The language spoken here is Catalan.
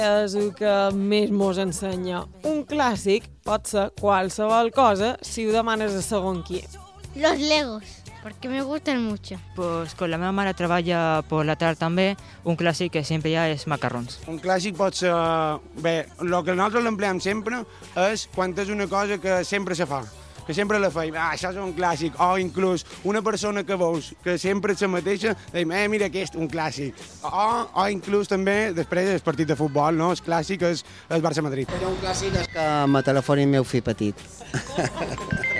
És el que més mos ensenya. Un clàssic pot ser qualsevol cosa si ho demanes a segon qui. Los Legos, porque me gustan mucho. Pues con la meva mare treballa por la tarda també, un clàssic que sempre hi ha és macarrons. Un clàssic pot ser... Bé, el que nosaltres l'empleem sempre és quan és una cosa que sempre se fa, que sempre la feim. Això és un clàssic. O inclús una persona que veus que sempre és la mateixa, diem, mira aquest, un clàssic. O inclús també, després del partit de futbol, no? El clàssic és el Barça-Madrid. Un clàssic és que me telefoni el meu fill petit.